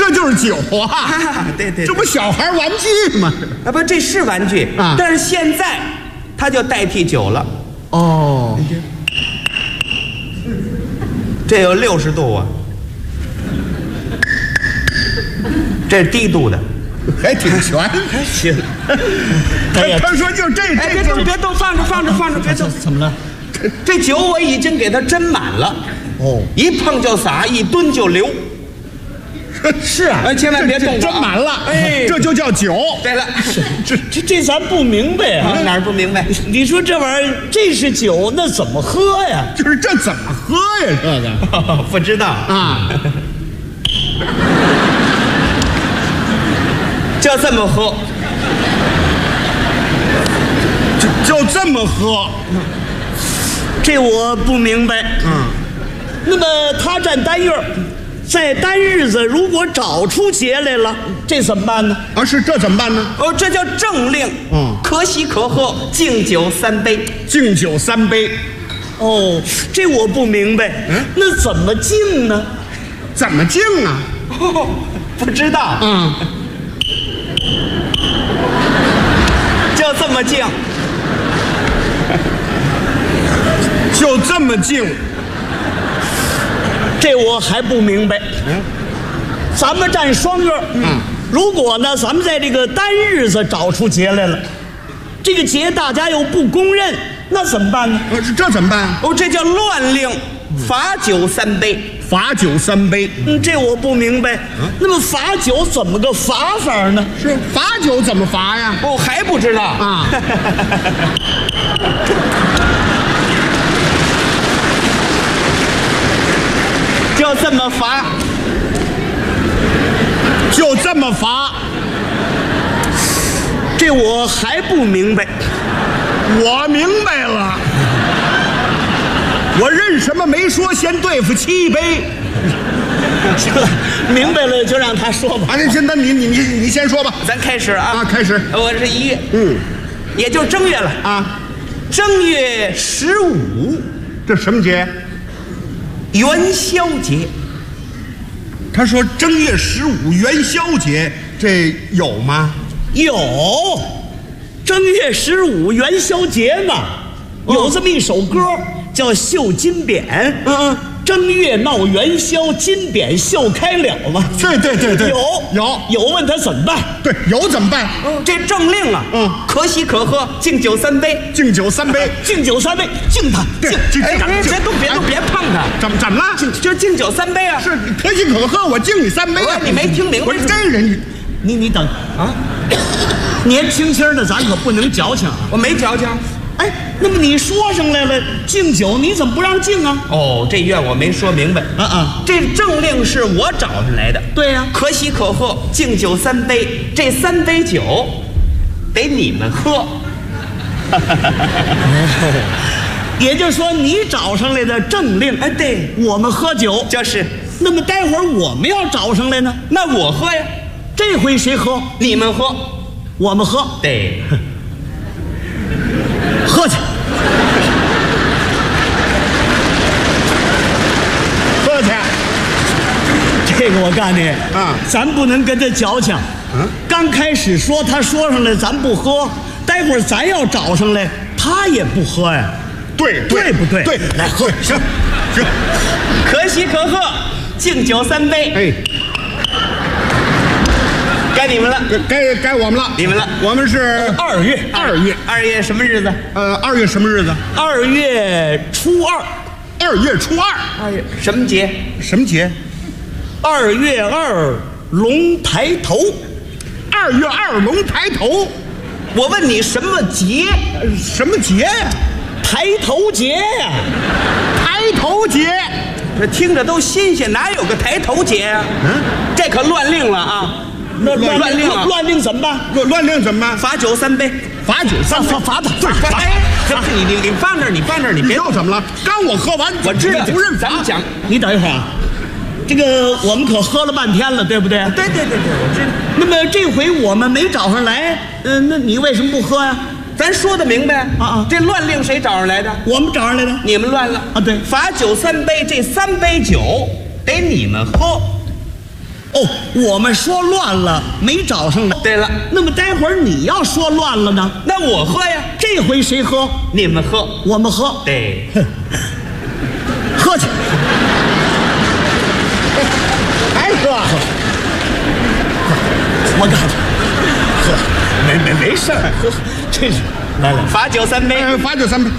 这就是酒啊！ 对， 这不小孩玩具吗？ 啊不，这是玩具啊， 但是现在它就代替酒了。 哦， 这有60度啊，这是低度的， 还挺全， 还行。 他说就这， 哎，别动，放着，别动。 怎么了？ 这酒我已经给它斟满了， 哦， 一碰就洒，一蹲就流。 是啊， 哎，千万别动， 斟满了， 哎， 这就叫酒。 对了， 这咱不明白啊！ 哪儿不明白？ 你说这玩意儿这是酒，那怎么喝呀？ 就是这怎么喝呀？这个不知道啊， 就这么喝， 就这么喝。 这我不明白。那么他占单月，在单日子如果找出节来了，这怎么办呢？ 啊，是这怎么办呢？ 哦，这叫政令。可喜可贺，敬酒3杯。 敬酒3杯， 哦，这我不明白。那怎么敬呢？ 怎么敬啊？ 不知道。就这么敬。 就这么敬。 这我还不明白。咱们占双月。如果呢，咱们在这个单日子找出节来了，这个节大家又不公认，那怎么办呢？ 这怎么办？ 哦，这叫乱令，罚酒3杯。 罚酒3杯。 这我不明白。那么罚酒怎么个罚法呢？ 是罚酒怎么罚呀？ 哦，还不知道啊？ 就这么罚， 就这么罚。 这我还不明白。 我明白了。我认什么没说，先对付7杯。 行了，明白了就让他说吧。 啊，那你先说吧。 咱开始啊！ 开始。 我这1月，也就正月了啊。 正月15， 这什么节？ 元宵节。 他说正月15元宵节，这有吗？ 有，正月15元宵节嘛，有这么一首歌叫《绣金匾》。正月闹元宵，金匾绣开了嘛。 对， 有，问他怎么办？ 对，有怎么办？ 这政令啊，可喜可贺，敬酒3杯。 敬酒3杯， 敬酒3杯，敬他，敬。 别碰他。 怎么了？ 就敬酒3杯啊！ 是可喜可贺，我敬你3杯啊！ 你没听明白？ 我这人， 你等啊！年轻轻的，咱可不能矫情啊！ 我没矫情。 哎，那么你说上来了，敬酒你怎么不让敬啊？ 哦，这愿我没说明白。这政令是我找上来的。 对呀， 可喜可贺，敬酒3杯，这3杯酒得你们喝。 也就是说，你找上来的政令， 哎，对， 我们喝酒就是。 那么待会儿我们要找上来呢， 那我喝呀。 这回谁喝？ 你们喝， 我们喝。 对， 喝去， 喝去。 这个我告诉你啊， 咱不能跟他矫情。刚开始说他说上来，咱不喝，待会儿咱要找上来，他也不喝呀。 对不对？ 对，来喝。行， 可喜可贺，敬酒3杯。 哎， 该你们了， 该我们了， 你们了。 我们是2月 ，2月什么日子 ？2月什么日子 ？2月初2。 2月初2。 2月什么节？ 什么节 ？2月2龙抬头。 2月2龙抬头。 我问你什么节？ 什么节呀？ 抬头节呀！ 抬头节。 这听着都新鲜，哪有个抬头节啊？这可乱令了啊！ 那乱令啊！ 乱令怎么办？ 乱令怎么办？ 罚酒3杯。 罚酒3杯。 罚他。 对，罚。 你放这儿，你放这儿，你别又怎么了？刚我喝完， 我知道不认罚。 咱们讲， 你等一会儿啊。这个我们可喝了半天了，对不对？ 对，我知道。 那么这回我们没找上来，那你为什么不喝呀？ 咱说的明白啊！这乱令谁找上来的？ 我们找上来的。 你们乱了啊！ 对， 罚酒3杯，这3杯酒得你们喝。 哦， 哦，我们说乱了，没找上来。 对了， 那么待会儿你要说乱了呢？ 那我喝呀， 这回谁喝？ 你们喝， 我们喝。 对， 喝去。 还喝？ 我干去。喝，没事儿，喝，这是来， 罚酒3杯， 罚酒3杯。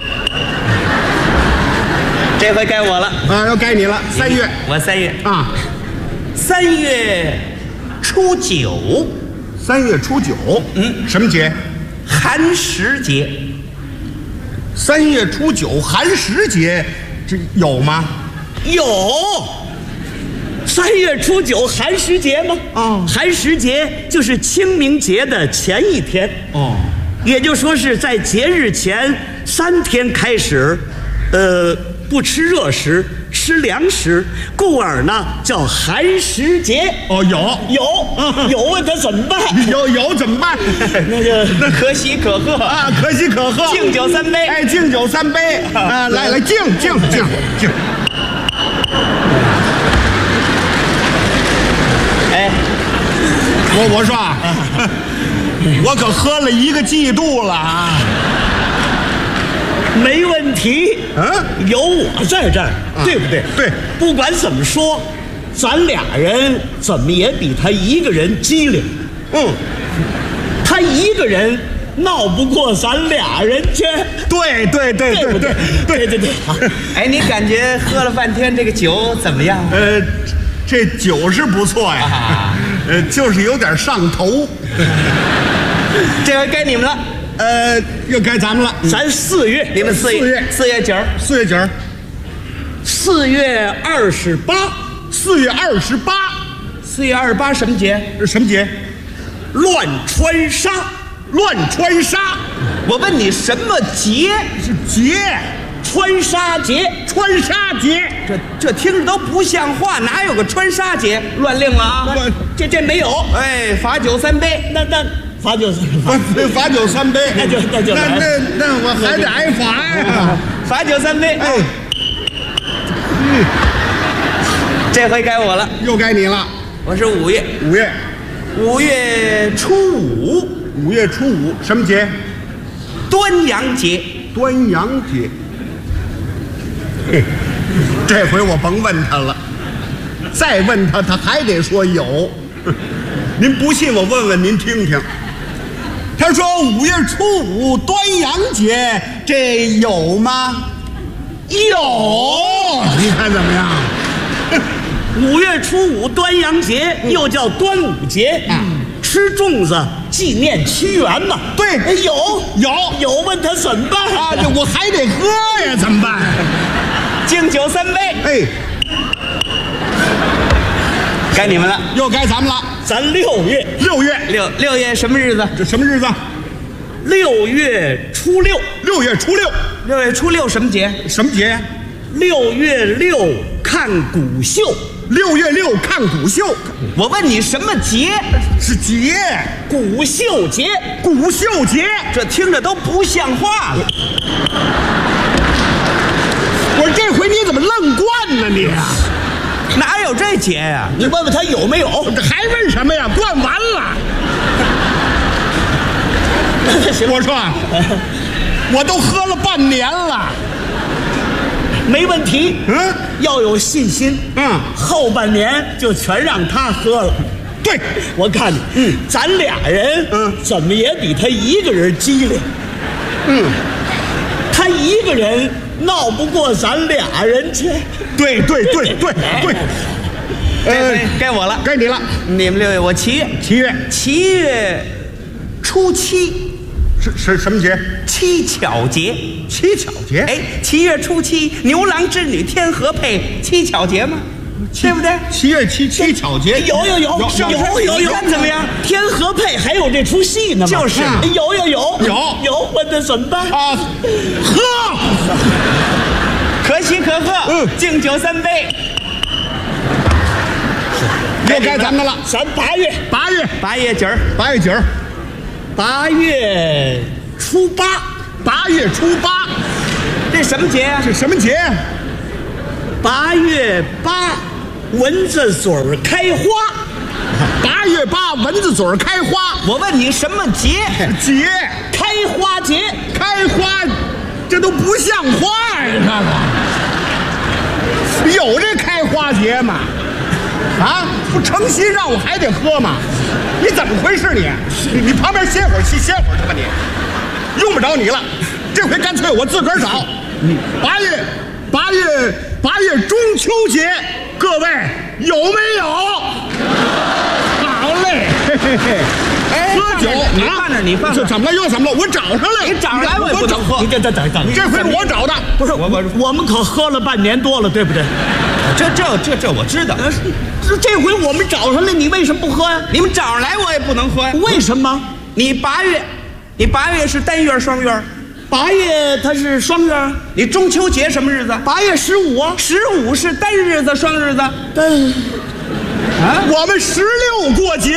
这回该我了啊，要该你了。3月， 我3月啊 ，3月初9， 3月初9，什么节？ 寒食节。 3月初9寒食节，这有吗？ 有。3月初9寒食节吗？ 哦寒食节就是清明节的前一天。 哦， 也就说是在节日前3天开始，不吃热食，吃凉食，故而呢叫寒食节。 哦，有问他怎么办？ 有怎么办？ 那可喜可贺啊，可喜可贺， 敬酒3杯。 哎，敬酒3杯啊，来敬。 哎， 我说啊，我可喝了1个季度了啊。 没问题。有我在这儿，对不对？ 对。 不管怎么说，咱俩人怎么也比他一个人机灵。他一个人闹不过咱俩人去。 对不对？ 对。好。 哎，你感觉喝了半天这个酒怎么样？ 这酒是不错呀，就是有点上头。 这回该你们了。 又该咱们了。 咱4月， 你们4月9，4月9， 4月28 ，4月28 ，4月28什么节？ 什么节？ 乱穿纱。 我问你什么节？ 是节， 穿纱节。 这听着都不像话，哪有个穿纱节？乱令了啊！ 这没有。 哎，罚酒3杯。 那罚酒罚酒3杯， 那就来。 那我还得挨罚呀。 罚酒3杯。 哎， 这回该我了， 又该你了。 我是5月 5月初5， 5月初5什么节？ 端阳节。 端阳节。这回我甭问他了，再问他，他还得说有。您不信，我问问您听听。他说5月初5端阳节，这有吗？有，你看怎么样 ？5月初5端阳节又叫端午节，吃粽子纪念屈原嘛。 对， 有，问他怎么办啊？我还得喝呀，怎么办？ 敬酒3杯。 哎， 该你们了， 又该咱们了。 咱6月 6月什么日子？ 这什么日子 ？6月初6。 6月初6。 6月初6什么节？ 什么节呀 ？6月6看古秀。 6月6看古秀。 我问你什么节？ 是节， 古秀节。 这听着都不像话了。 我说这回你怎么愣灌呢你？ 哪有这节呀？ 你问问他有没有？ 这还问什么呀？灌完了。我说，我都喝了半年了。 没问题。要有信心。后半年就全让他喝了。 对， 我看你，咱俩人，怎么也比他一个人机灵。他一个人闹不过咱俩人去。 对。 这回该我了， 该你了。 你们6月，我7月。7月初7 是什么节？ 七巧节。哎，7月初7，牛郎织女天河配，七巧节吗？对不对 ？7月7七巧节。 有， 你看怎么样？ 天河配还有这出戏呢吗？ 就是。 有，问他怎么办啊？喝， 可喜可贺。敬酒3杯。 又该咱们了。 咱8月 8月9。 8月初8。 这什么节呀？ 是什么节？ 8月8 蚊子嘴儿开花。 8月8，蚊子嘴儿开花。 我问你什么节？ 节， 开花节。 开花，这都不像话呀！你看看，有这开花节吗？啊，不诚心让我还得喝吗？你怎么回事你旁边歇会儿去歇会儿去吧你，用不着你了。这回干脆我自个儿找。8月中秋节，各位有没有？好嘞，嘿嘿嘿。喝酒， 你放那儿，你放那儿。 这怎么了？又怎么了？我找上来了。 你找上来我也不能喝。 你等， 这回我找的。 不是我们可喝了半年多了，对不对？ 这我知道。 这回我们找上来，你为什么不喝呀？ 你们找上来我也不能喝呀。 为什么？ 你8月是单月双月 ？8月它是双月。 你中秋节什么日子 ？8月15啊。 15是单日子双日子？ 我们16过节。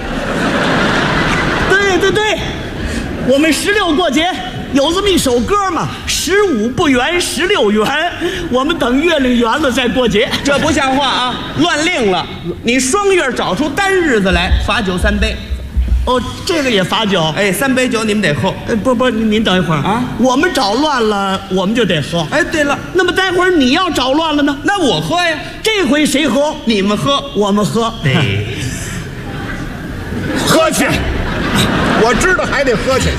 对，我们16过节，有这么一首歌嘛，15不圆16圆，我们等月亮圆了再过节。 这不像话啊，乱令了！你双月找出单日子来，罚酒3杯。 哦，这个也罚酒。 哎，3杯酒你们得喝。 不，您等一会儿啊， 我们找乱了，我们就得喝。 哎，对了， 那么待会儿你要找乱了呢？ 那我喝呀。 这回谁喝？ 你们喝， 我们喝。 喝去。我知道还得喝去。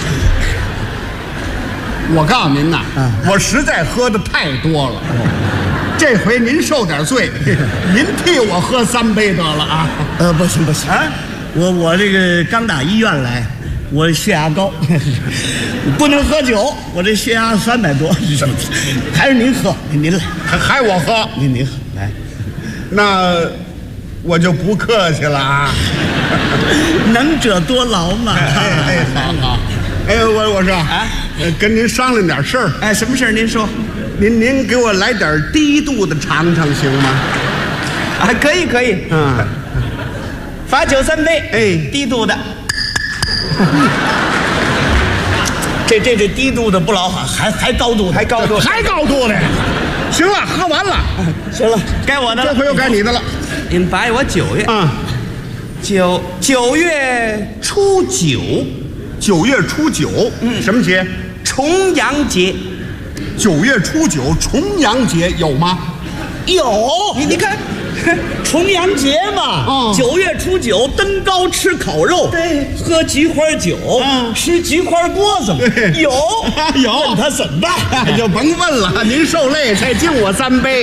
我告诉您呐，我实在喝的太多了。这回您受点罪，您替我喝3杯得了啊。 不行啊，我这个刚打医院来，我血压高，不能喝酒，我这血压300多，还是您喝，您来， 还我喝， 您喝来， 那我就不客气了啊。 能者多劳嘛。 好。哎，我说啊，跟您商量点事儿。 哎，什么事儿？您说。 您给我来点低度的尝尝行吗？ 啊，可以。罚酒3杯。 哎， 低度的。 这低度的不老好，还高度的， 还高度的。行了，喝完了。 行了， 该我的了。 这回又该你的了。 你们8月，我9月。9月初9。 9月初9，什么节？ 重阳节。 9月初9，重阳节有吗？ 有， 你看， 重阳节嘛。9月初9，登高吃烤肉， 对， 喝菊花酒，吃菊花锅子，有。问他怎么办？ 就甭问了，您受累，再敬我3杯。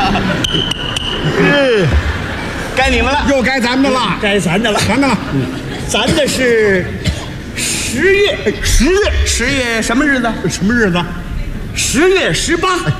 该你们了， 又该咱们的了， 该咱的了，咱的是10月什么日子 ？10月18。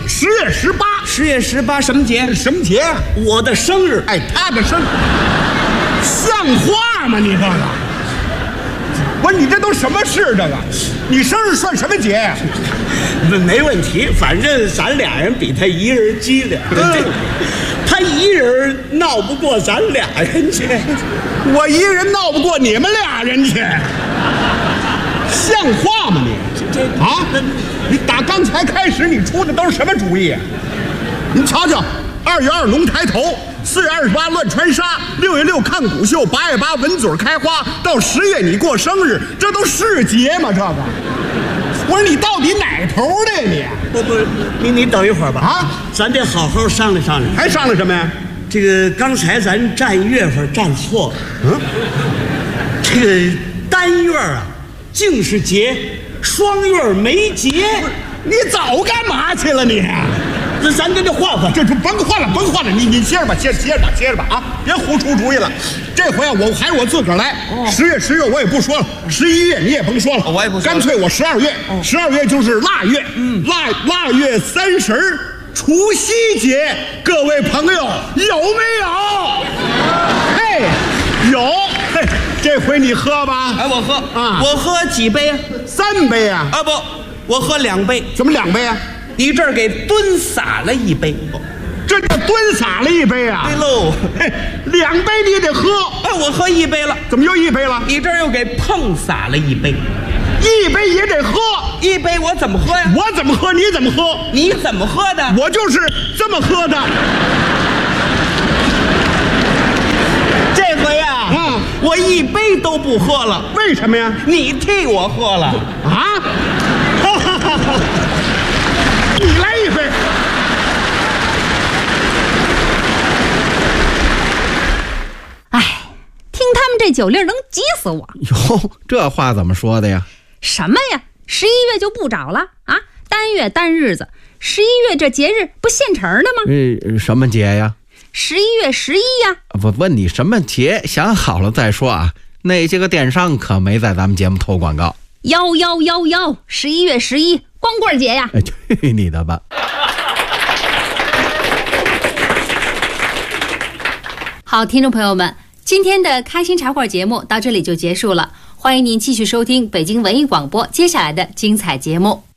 10月18什么节？ 什么节？ 我的生日。 哎，他的生日，像话吗？你这个，不是你这都什么事？这个，你生日算什么节呀？ 没问题，反正咱俩人比他一人机灵。他一人闹不过咱俩人去， 我一人闹不过你们俩人去，像话吗你？啊，你打刚才开始你出的都是什么主意？您瞧瞧，2月2龙抬头，4月28乱穿纱，6月6看谷秀，8月8蚊嘴开花，到10月你过生日，这都是节吗？这个，我说你到底哪头的你？ 不，你等一会儿吧。 啊， 咱得好好商量商量。 还商量什么呀？ 这个刚才咱占月份占错了。这个单月啊，净是节，双月没节。 你早干嘛去了你？ 那咱跟这换换， 这甭换了，你接着吧啊！别胡出主意了。这回啊，我自个儿来。10月、10月我也不说了，11月你也甭说了， 我也不说了， 干脆我12月，12月就是腊月，腊月30除夕节，各位朋友有没有？哎，有。嘿，这回你喝吧。 哎，我喝啊， 我喝几杯啊 ？3杯啊？ 啊不，我喝2杯。 怎么2杯啊？ 你这儿给蹲洒了1杯， 这叫蹲洒了1杯啊？ 对喽， 嘿，2杯你也得喝。 哎，我喝1杯了， 怎么又1杯了？ 你这儿又给碰洒了1杯 ，1杯也得喝。 1杯我怎么喝呀？ 我怎么喝？你怎么喝？ 你怎么喝的？ 我就是这么喝的。 一杯都不喝了。 为什么呀？ 你替我喝了啊！你来一杯。 哎，听他们这酒令能急死我。 哟，这话怎么说的呀？ 什么呀？11月就不找了啊？单月单日子，11月这节日不现成的吗？ 什么节呀 ？11月11呀。 我问你什么节，想好了再说啊。那些个电商可没在咱们节目投广告。 11月11，光棍节呀！ 去你的吧！ 好，听众朋友们，今天的开心茶话节目到这里就结束了，欢迎您继续收听北京文艺广播接下来的精彩节目。